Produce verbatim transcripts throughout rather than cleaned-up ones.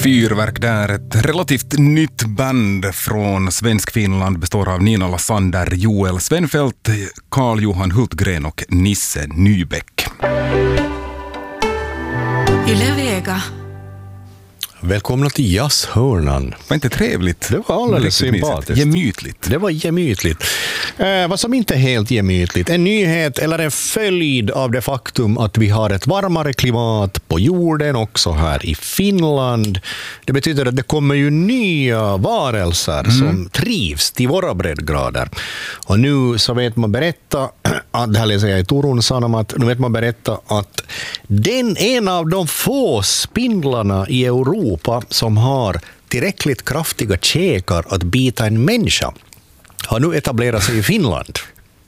Fyrverk där, ett relativt nytt band från Svensk Finland består av Nina Lassander, Joel Svenfeldt, Carl-Johan Hultgren och Nisse Nybäck. Yle Vega. Välkomna till jazzhörnan. Var inte trevligt? Det var alldeles sympatiskt. Gemytligt. Det var gemytligt. Eh, vad som inte är helt gemytligt. En nyhet eller en följd av det faktum att vi har ett varmare klimat på jorden också här i Finland. Det betyder att det kommer ju nya varelser mm. som trivs till våra breddgrader. Och nu så vet man berätta, att det här läser jag i Turun Sanomat, nu vet man berätta att den en av de få spindlarna i Europa som har tillräckligt kraftiga käkar att bita en människa har nu etablerat sig i Finland.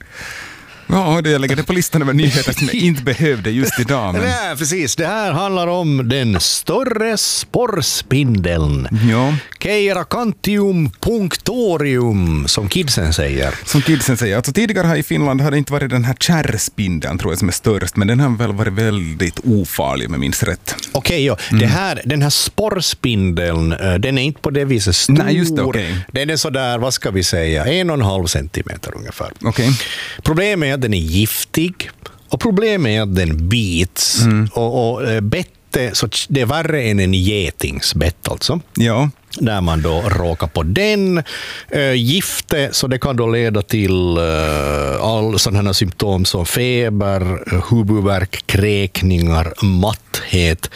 Ja, det jag lägger det på listan över nyheter som jag inte behövde just idag. Men... Nej, precis. Det här handlar om den större sporrspindeln. Ja. Keiracantium punctorium, som kidsen säger. Som kidsen säger. Alltså tidigare här i Finland har det inte varit den här kärrspindeln, tror jag, som är störst. Men den har väl varit väldigt ofarlig, med minst rätt. Okej, okay, ja. Mm. Det här, den här sporrspindeln, den är inte på det viset stor. Nej, just det, okay. Den är sådär, vad ska vi säga, en och en halv centimeter ungefär. Okej. Okay. Problemet är att den är giftig och problemet är att den bits mm. och, och bette, så det är värre än en getingsbett alltså. Ja. Där man då råkar på den äh, gifte, så det kan då leda till äh, all sådana symptom som feber, huvudvärk, kräkningar, matthet,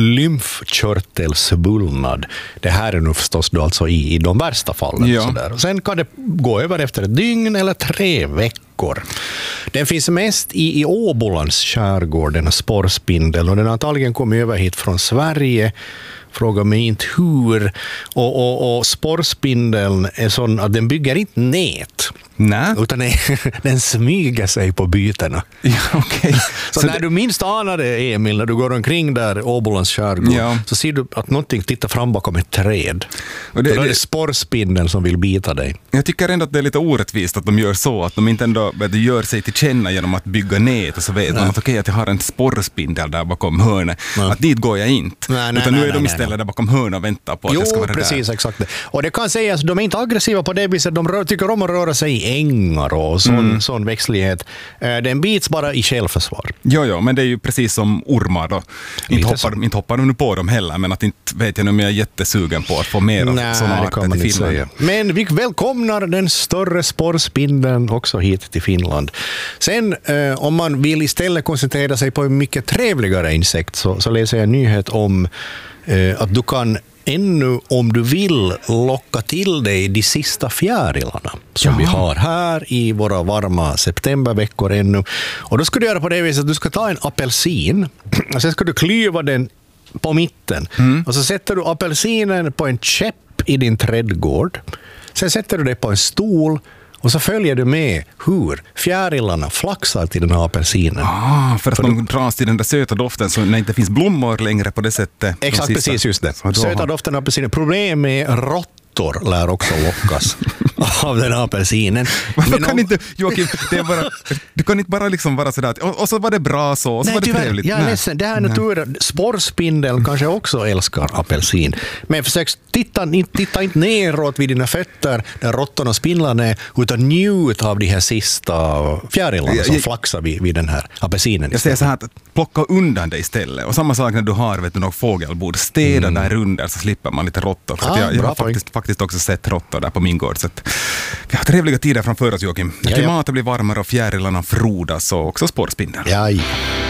lymfkörtelsbullnad. Det här är nu förstås då alltså i, i de värsta fallen. Ja. Sådär. Och sen kan det gå över efter ett dygn eller tre veckor. Den finns mest i, i Åbolands skärgård, den här sporrspindeln, och den har antagligen kommit över hit från Sverige. Fråga mig inte hur. Och, och, och sporrspindeln är sån att den bygger inte nät. Nej. Utan den, den smyger sig på bytena. Ja, okay. Så, så när det... du minst anar det, Emil, när du går omkring där Åbolands skärgård, ja. Så ser du att någonting tittar fram bakom ett träd. Och det, då är det sporrspindeln som vill bita dig. Jag tycker ändå att det är lite orättvist att de gör så. Att de inte ändå de gör sig till känna genom att bygga nät. Och så vet man att okej, okay, att jag har en sporrspindel där bakom hörnet. Nej. Att dit går jag inte. Nej, nej, Utan nej, nu är nej, de istället nej. där bakom hörnet och väntar på att jo, jag ska vara precis, där. Exakt. Och det kan sägas att de är inte aggressiva på det viset. De rör, tycker om att röra sig i ängar och sån, mm. sån växtlighet. Den bits bara i självförsvar. Jo, jo, men det är ju precis som ormar då. Inte hoppar, de, inte hoppar de nu på dem heller, men att inte vet jag om jag är jättesugen på att få mer av sådana arter till Finland. Säga. Men vi välkomnar den större sporrspindeln också hit till Finland. Sen eh, om man vill istället koncentrera sig på en mycket trevligare insekt, så, så läser jag en nyhet om eh, att du kan ännu, om du vill, locka till dig de sista fjärilarna som Jaha. vi har här i våra varma septemberveckor ännu. Och då ska du göra på det viset att du ska ta en apelsin och sen ska du klyva den på mitten. Mm. Och så sätter du apelsinen på en käpp i din trädgård. Sen sätter du det på en stol och så följer du med hur fjärilarna flaxar till den här apelsinen. Ah, för att för de dras till den där söta doften så när det inte finns blommor längre på det sättet. Exakt, precis just det. Söta doften av apelsinen. Problem med råttor lär också lockas av den här apelsinen. Varför kan om... inte, Joakim, det är bara, du kan inte bara liksom vara sådär, och, och så var det bra så, och så Nej, var det tyvärr, trevligt. Jag är ledsen, det här är naturen. Sporrspindeln kanske också älskar apelsin. Men försök titta, titta inte neråt vid dina fötter där råttorna och spindlarna är, utan njut av de här sista fjärilarna som jag, flaxar vid, vid den här apelsinen. Jag säger så här, att plocka undan det istället. Och samma sak när du har vet du, någon fågelbord, städa mm. där under så slipper man lite råttor. För ah, jag, jag har faktiskt, faktiskt också sett råttor där på min gård. Så att vi har trevliga tider framför oss, Joakim. Klimatet blir varmare och fjärilarna frodas och också spårspindeln. Ja, ja.